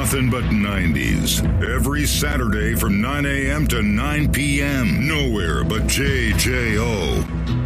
nothing but 90s. Every Saturday from 9 a.m. to 9 p.m. Nowhere but JJO.